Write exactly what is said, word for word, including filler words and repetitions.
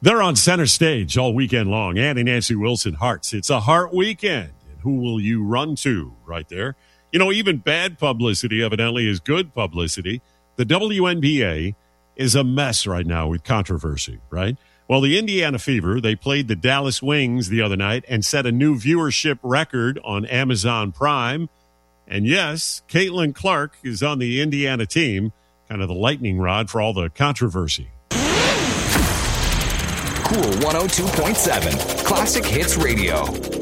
They're on center stage all weekend long. Ann and Nancy Wilson Hearts. It's a Heart weekend. And who will you run to right there? You know, even bad publicity evidently is good publicity. The W N B A is a mess right now with controversy, right? Well, the Indiana Fever, they played the Dallas Wings the other night and set a new viewership record on Amazon Prime. And yes, Caitlin Clark is on the Indiana team, kind of the lightning rod for all the controversy. Cool one oh two point seven, Classic Hits Radio.